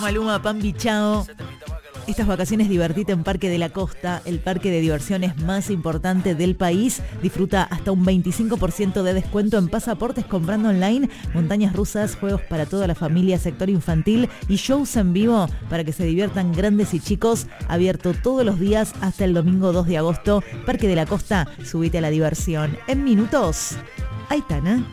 Maluma, Pan Bichao. Estas vacaciones divertite en Parque de la Costa, el parque de diversiones más importante del país. Disfruta hasta un 25% de descuento en pasaportes comprando online, montañas rusas, juegos para toda la familia, sector infantil y shows en vivo para que se diviertan grandes y chicos. Abierto todos los días hasta el domingo 2 de agosto. Parque de la Costa, subite a la diversión. En minutos, Aitana.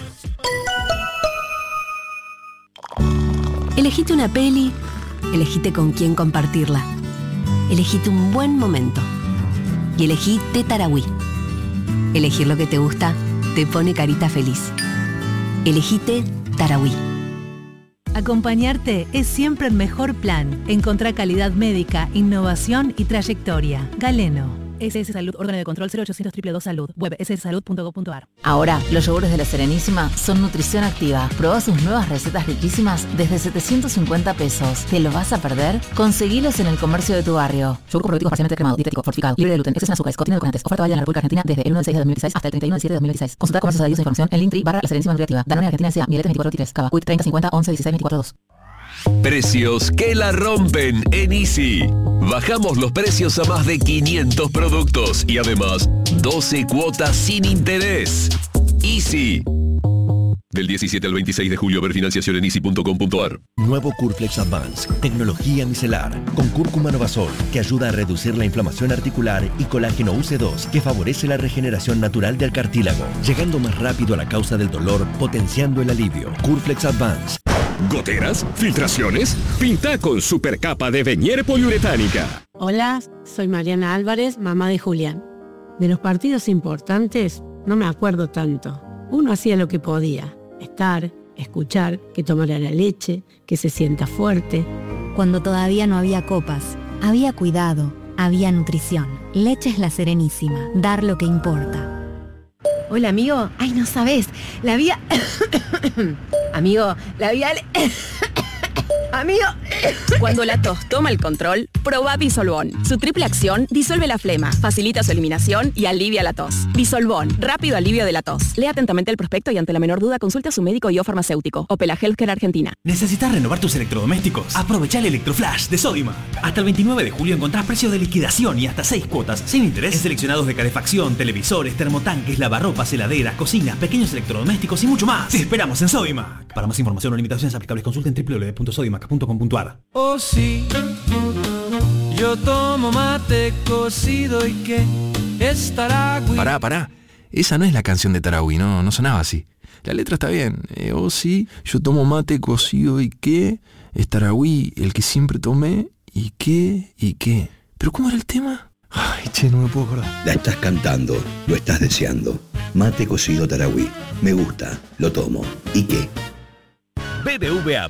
Elegite una peli, elegite con quién compartirla. Elegite un buen momento. Y elegí Té Tarahui. Elegir lo que te gusta te pone carita feliz. Elegite Tarahui. Acompañarte es siempre el mejor plan. Encontrá calidad médica, innovación y trayectoria. Galeno. SS Salud, órgano de control 0800 222 Salud. Web sssalud.gov.ar. Ahora, los yogures de La Serenísima son nutrición activa. Probá sus nuevas recetas riquísimas desde 750 pesos. ¿Te lo vas a perder? Conseguilos en el comercio de tu barrio. Yogur probiótico parcialmente cremado, dietético, fortificado, libre de gluten, exceso en azúcares, contiene edulcorantes. Oferta válida en la República Argentina desde el 1 de 6 de 2016 hasta el 31 de 7 de 2016. Consulta comercios adheridos e información en Linktree /La Serenísima Nutriactiva. Danone Argentina S.A. Mieletes 24 Cava. Quick 30 50 11 16 24 2. Precios que la rompen en Easy. Bajamos los precios a más de 500 productos y además 12 cuotas sin interés. Easy. Del 17 al 26 de julio, ver financiación en easy.com.ar. Nuevo Curflex Advance, tecnología micelar, con cúrcuma novazol, que ayuda a reducir la inflamación articular, y colágeno UC2, que favorece la regeneración natural del cartílago, llegando más rápido a la causa del dolor, potenciando el alivio. Curflex Advance. ¿Goteras? ¿Filtraciones? Pinta con supercapa de Venier poliuretánica. Hola, soy Mariana Álvarez, mamá de Julián. De los partidos importantes no me acuerdo tanto. Uno hacía lo que podía. Estar, escuchar, que tomara la leche, que se sienta fuerte. Cuando todavía no había copas, había cuidado, había nutrición. Leche es La Serenísima, dar lo que importa. Hola, amigo. Ay, no sabes. La vía... Amigo, la vía... Amigo. Cuando la tos toma el control, probá Disolvón. Su triple acción disuelve la flema, facilita su eliminación y alivia la tos. Disolvón, rápido alivio de la tos. Lea atentamente el prospecto y ante la menor duda consulte a su médico y o farmacéutico. Opela Healthcare Argentina. ¿Necesitas renovar tus electrodomésticos? Aprovecha el Electroflash de Sodimac. Hasta el 29 de julio encontrás precios de liquidación y hasta 6 cuotas sin interés en seleccionados de calefacción, televisores, termotanques, lavarropas, heladeras, cocinas, pequeños electrodomésticos y mucho más. Te esperamos en Sodimac. Para más información o limitaciones aplicables, consulten www.sodimac.com.ar. Oh sí, yo tomo mate cocido y que es Tarahui. Pará. Esa no es la canción de Tarahui, no sonaba así. La letra está bien. Oh sí, yo tomo mate cocido y que es Tarahui, el que siempre tomé y qué. ¿Pero cómo era el tema? Ay, che, no me puedo acordar. La estás cantando, lo estás deseando. Mate cocido Tarahui. Me gusta, lo tomo. ¿Y qué? BBVA